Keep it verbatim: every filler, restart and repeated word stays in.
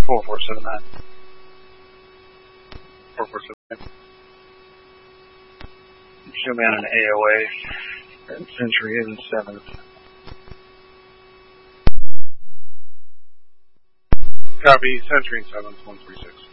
four four seven nine. four four seven nine. Zoom in an A O A. And Century is seventh. Copy, Century seventh, one three six.